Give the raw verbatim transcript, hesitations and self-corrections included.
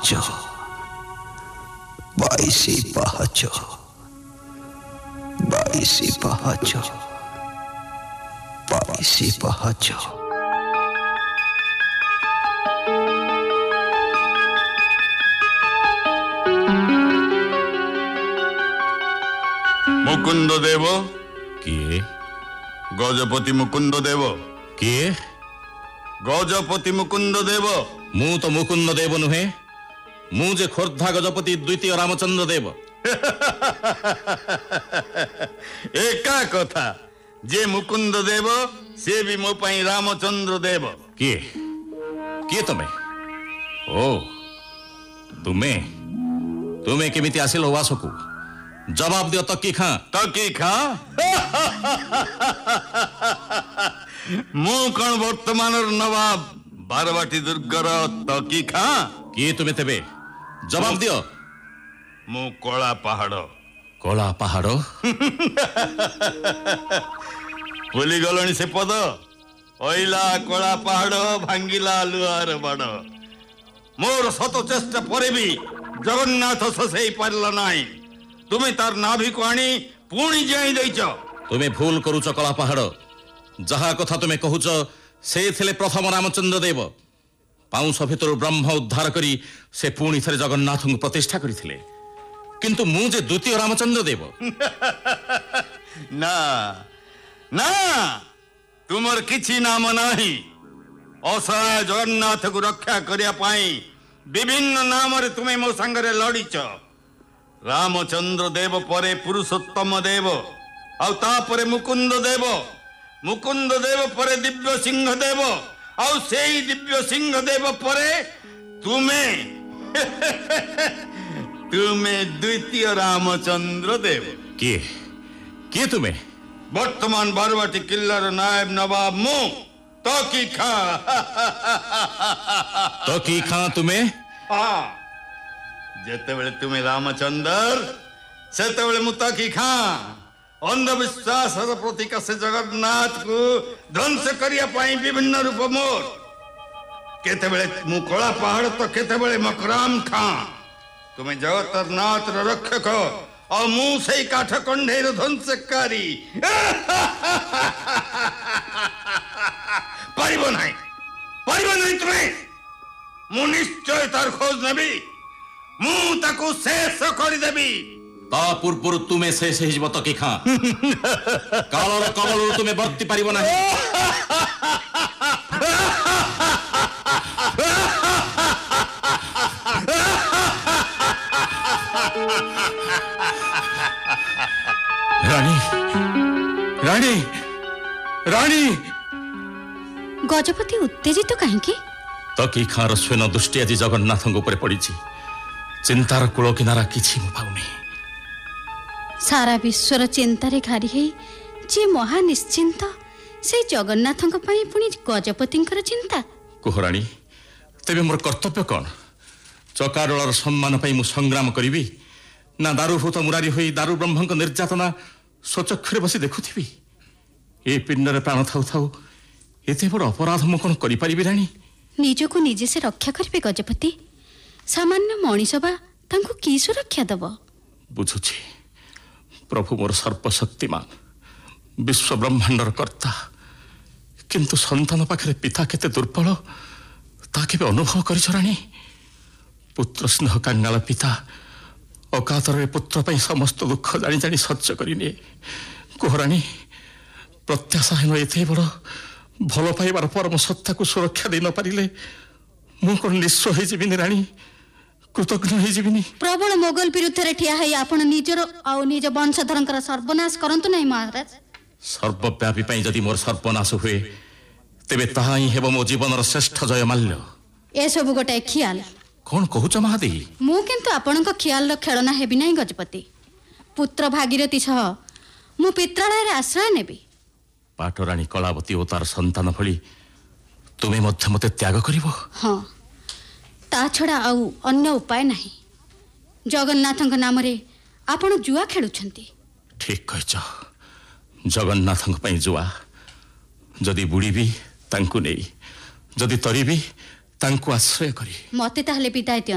ପାହାଚ ବାଇଶି ପାହାଚ ବାଇଶି ପାହାଚ ବାଇଶି ପାହାଚ। मुकुंद देव किए? गजपति मुकुंद देव किए? गजपति मुकुंद देव। मु तो मुकुंद देव नुहे, मुझे खोर्धा गजपति द्वितीय रामचंद्र देव। एका कथा जे मुकुंद देव से भी मो पाई रामचंद्र देव। किए किए तमे? ओ तुमे तुमे केमिति आसिल उवासकु? जवाब दियो तकी खां। तकी खां मु कौन वर्तमान नवाब बारवाटी दुर्गर तकी खां? किए तुमे तेबे? जवाब दियो। मु कला पहाड़। कला पहाड़? भूली गलनी से पद? ओइला कला पहाड़ भांगिला लुहार बाड़। मोर शत चेष्टा परे भी जगन्नाथ ससई पारला नाई। तुम्हें तार नाभि को आनी पुणी जाई दैछ। तुम्हें भूल करूच कला पहाड़। जहा कथा तुम्हें कहूच से थिले प्रथम रामचंद्र देव। पाउंस भितर ब्रह्म उद्धार करी से पुणी थरे जगन्नाथ को प्रतिष्ठा करथिले। किंतु मुझे द्वितीय रामचंद्र देव। ना ना तुमर किछि नाम नाही। असहाय जगन्नाथ को रक्षा करिया पाई विभिन्न नाम रे तुम्हें मो संगरे लड़ीच। रामचंद्र देव परे पुरुषोत्तम देव आउ तापरे मुकुंद देव। मुकुंद देव परे दिव्य सिंह देव आउ सेई दिव्य सिंह देव परे तुम्हें तुम्हें द्वितीय रामचंद्र देव। किए किए तुम्हें? वर्तमान बारवाटी किल्लार नायब नवाब मु तकी खां। तकी खां तुम्हें? हाँ जेतेबेले तुम्हें रामचंद्र सेतेबेले मु तकी खां। अंधविश्वास प्रतीक से जगन्नाथ को ध्वंस करिया पाई विभिन्न रूप मोर। केतेबेले मु कला पहाड़ तो केतेबेले मकराम खां। तुम्हें जगतर नाथ रक्षक और मु से काठ कंढेर ध्वंसकारी। पारिबो नहीं पारिबो नहीं तुम्हें। मु निश्चय तार खोज नेबी। मु ताको शेष कर देबी। ता पूर्व तुम्हें शेष हिजब तकी खां। कालर कबल तुम्हें बर्ती पारिबो नहीं। रानी रानी रानी गजपति उत्तेजित कहीं? तकी खार स्वेन दृष्टि आज जगन्नाथ ऊपर पड़ी। चिंतार कूल किनारा किछि मु पाउनी। सारा विश्वर चिंतार घारी है जे महा निश्चिंत से जगन्नाथ पुणी गजपति चिंता। कुहराणी तेबे मोर कर्तव्य कौन? चकाडोलर सम्मान पाई मु संग्राम करिवि ना दारुभूत मुरारी होई दारु ब्रह्म निर्यातना स्वचक्षुरे बसी देखुथिबि? ए पिंडरे प्राण थाउ थाउ एते बड़ अपराध मु कोन करि परिबि रानी? निजको निजे से रक्षा करिबे गजपति। सामान्य मनीष बा तांको की सुरक्षा दब? बुझुछि प्रभु मोर सर्वशक्तिमान विश्व ब्रह्मांडर कर्ता। किंतु संतान पाखरे पिता केते दुर्बल ता केबे अनुभव करिछ रानी? पुत्र स्नेह कांगाल पिता अकातरे पुत्र पाई समस्त दुख जानी जानी सह्य करिने। कुहराणी प्रत्याशाहीन एते बड़ भल पाइबार परम सत्ता को सुरक्षा दे न पारिले मु कोन निस्व हो जीविनी रानी? कृतज्ञ हो जीविनी? प्रबल मोगल विरुद्ध रे ठिया है आपण निजर आ निज वंशधरंकर सर्वनाश करंतु नहीं महाराज। सर्वव्यापी पाई जदि मोर सर्वनाश हुए तेबे ताहा ही हेबो मो जीवनर श्रेष्ठ जय माल्य। ए सब गोटे ख्याल। कौन कहूच महादी? मु किंतु आपणक ख्याल खेलना हेबि नहीं गजपति। पुत्र भागीरथी सह मु पित्रालय रे आश्रय नेबी। पाटराणी कलावती और तार संतान भली तुम्हें मध्य मते त्याग करिवो? हाँ ता छड़ा आउ अन्य उपाय नहीं। जगन्नाथଙ୍କ नामरे आपण जुआ खेलुछंती। ठीक कहछ। जगन्नाथଙ୍କ पई जुआ जदि बुड़ीबी तांकु नेई जदि तरीबी तांकु आश्रय करी। मते ताहले विदाय दियो।